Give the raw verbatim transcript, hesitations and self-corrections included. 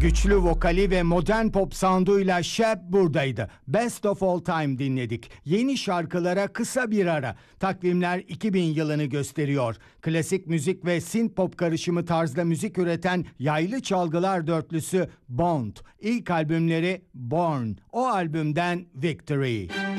Güçlü vokali ve modern pop sounduyla Shep buradaydı. Best of All Time dinledik. Yeni şarkılara kısa bir ara. Takvimler iki bin yılını gösteriyor. Klasik müzik ve synth pop karışımı tarzda müzik üreten yaylı çalgılar dörtlüsü Bond. İlk albümleri Born. O albümden Victory.